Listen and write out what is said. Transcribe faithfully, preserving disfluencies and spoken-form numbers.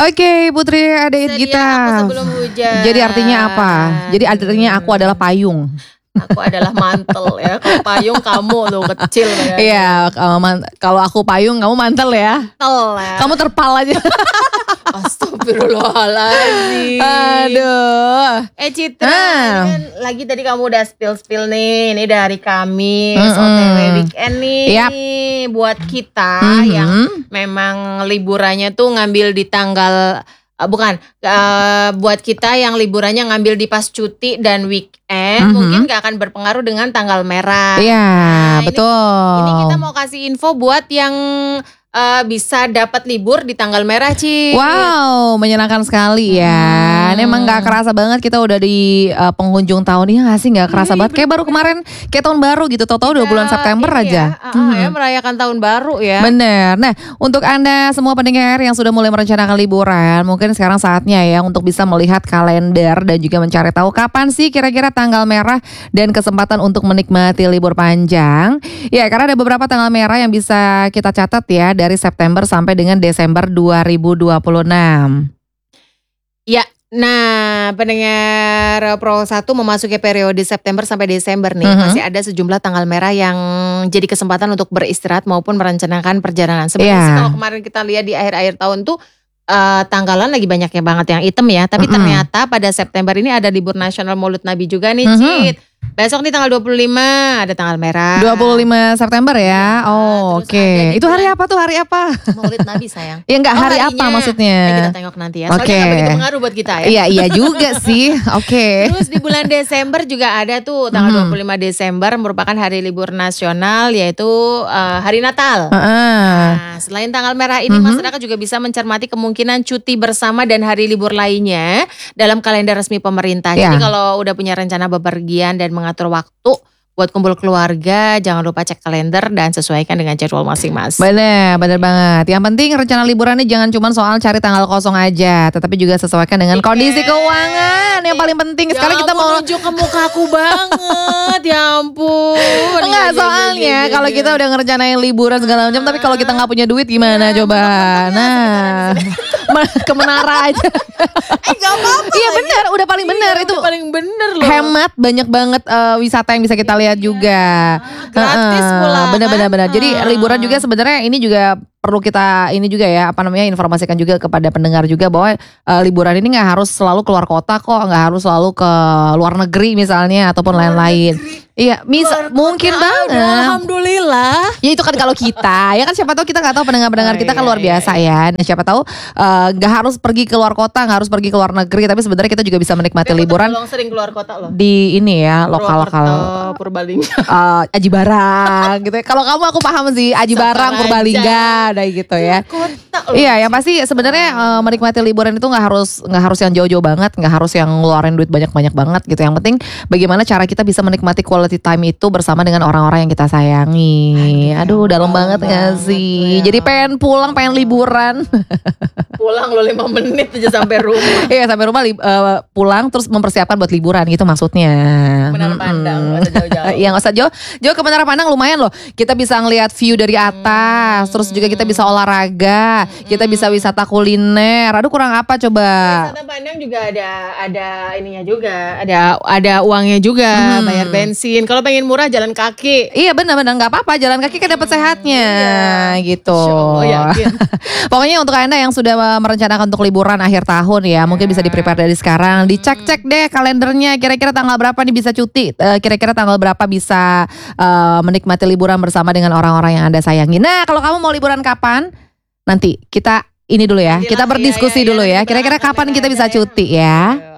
Oke, Putri Ade Sedia Gita. aku sebelum hujan. Jadi artinya apa? Jadi artinya aku adalah payung. Aku adalah mantel ya. Kalau payung kamu lo kecil ya. Iya, kalau man- kalau aku payung kamu mantel ya. Mantel ya. Kamu terpal aja. Astagfirullahaladzim. Aduh. Eh Citra, Ah. ini kan lagi tadi kamu udah spill-spill nih. Ini dari Kamis, Mm-mm. O T W weekend nih. Yap. Buat kita Mhm. yang memang liburannya tuh ngambil di tanggal eh, bukan eh, buat kita yang liburannya ngambil di pas cuti dan weekend, Mhm. mungkin gak akan berpengaruh dengan tanggal merah. Iya, Nah, ini- betul. Ini kita mau kasih info buat yang eh, bisa dapat libur di tanggal merah, Ci. Wow, menyenangkan sekali ya. Hmm. Ini emang gak kerasa banget kita udah di uh, penghujung tahun. Iya gak sih, gak kerasa Iya, banget. Kayak baru kemarin, kayak tahun baru gitu. Tahu-tahu udah bulan September Ini aja. Ya, ah, ah, ya, merayakan tahun baru ya. Bener. Nah, untuk Anda semua pendengar yang sudah mulai merencanakan liburan, mungkin sekarang saatnya ya untuk bisa melihat kalender dan juga mencari tahu kapan sih kira-kira tanggal merah dan kesempatan untuk menikmati libur panjang. Ya, karena ada beberapa tanggal merah yang bisa kita catat ya dari September sampai dengan Desember dua ribu dua puluh enam. Ya, nah pendengar Pro satu memasuki periode September sampai Desember nih. Mhm. Masih ada sejumlah tanggal merah yang jadi kesempatan untuk beristirahat maupun merencanakan perjalanan. Sebenarnya Iya. sih kalau kemarin kita lihat di akhir-akhir tahun tuh eh, tanggalan lagi banyaknya banget yang hitam ya. Tapi Mm-mm. ternyata pada September ini ada libur nasional Maulid Nabi juga nih, Mhm. Cit. Besok nih tanggal dua puluh lima ada tanggal merah. dua puluh lima September ya. Ya, Oh, terus oke. ada di Itu hari bulan- apa tuh? Hari apa? Maulid Nabi sayang. Ya enggak, Oh, hari apa harinya. maksudnya? Eh, kita tengok nanti ya. Soalnya Oke. nggak begitu pengaruh buat kita ya. Iya, iya juga sih. Oke. Terus di bulan Desember juga ada tuh tanggal Mhm. dua puluh lima Desember merupakan hari libur nasional yaitu eh, hari Natal. Heeh. Nah, selain tanggal merah ini Mhm. masyarakat juga bisa mencermati kemungkinan cuti bersama dan hari libur lainnya dalam kalender resmi pemerintah. Ya. Jadi kalau udah punya rencana bepergian dan mengatur waktu buat kumpul keluarga, jangan lupa cek kalender dan sesuaikan dengan jadwal masing-masing. Bener, bener banget. Yang penting rencana liburannya jangan cuma soal cari tanggal kosong aja, tetapi juga sesuaikan dengan Tiket. kondisi keuangan yang paling penting. Sekarang Ya kita ampun, mau nunjuk ke mukaku banget, ya ampun. enggak, Iya, iya, iya, soalnya iya, iya, kalau iya. kita udah ngerencanain liburan segala macam, tapi kalau kita nggak punya duit gimana Ya, coba? mentok-mentoknya Nah, ke menara aja. Eh gak apa-apa. Iya bener, udah paling bener Iya, itu. udah paling bener loh. Hemat, banyak banget eh, wisata yang bisa kita lihat juga. Gratis Heeh, pula, kan? Bener-bener bener. Jadi Ah. liburan juga sebenarnya ini juga perlu kita ini juga ya apa namanya informasikan juga kepada pendengar juga bahwa eh, liburan ini nggak harus selalu keluar kota kok, nggak harus selalu ke luar negeri misalnya ataupun lain-lain. Iya, misal mungkin banget. Alhamdulillah. Ya itu kan kalau kita, ya kan siapa tahu kita nggak tahu pendengar-pendengar Oh, kita kan iya, luar iya, biasa ya. Nah, siapa tahu eh, nggak harus pergi ke luar kota, nggak harus pergi ke luar negeri, tapi sebenarnya kita juga bisa menikmati Tapi aku liburan tergolong sering keluar kota loh. di ini ya lokal-lokal. Purwokerto, Purbalingga. eh, Aji Barang gitu ya. Kalau kamu aku paham sih Aji Barang, Safaraja. Purbalingga, ada gitu ya. Kota loh. Iya, yang pasti sebenarnya eh, menikmati liburan itu nggak harus nggak harus yang jauh-jauh banget, nggak harus yang ngeluarin duit banyak-banyak banget gitu. Yang penting bagaimana cara kita bisa menikmati quality time itu bersama dengan orang-orang yang kita sayangi. Aduh, dalam banget nggak banget sih? tuh ya. Jadi pengen pulang, pengen liburan. Pulang lo lima menit aja sampai rumah. Iya, sampai rumah li- eh, pulang terus mempersiapkan buat liburan gitu maksudnya. Menara Pandang, nggak usah jauh-jauh. Iya, nggak usah jauh. Jauh ke Menara Pandang lumayan loh. Kita bisa ngelihat view dari atas, terus juga kita bisa olahraga, kita bisa wisata kuliner. Aduh, kurang apa coba? Wisata Pandang juga ada ada ininya juga, ada ada uangnya juga, Hmm. bayar bensin. Kalau pengen murah jalan kaki. Iya benar-benar nggak apa-apa, jalan kaki kan dapat sehatnya gitu. Insya Allah, yakin. Pokoknya untuk Anda yang sudah merencanakan untuk liburan akhir tahun ya, mungkin bisa di-prepare dari sekarang, dicek-cek deh kalendernya kira-kira tanggal berapa nih bisa cuti, eh, kira-kira tanggal berapa bisa eh, menikmati liburan bersama dengan orang-orang yang Anda sayangi. Nah, kalau kamu mau liburan kapan? Nanti kita ini dulu ya, Nantilah, kita iya, berdiskusi iya, iya, dulu ya. nanti Kira-kira bahas kapan kita aja bisa ya. cuti ya? Ayo.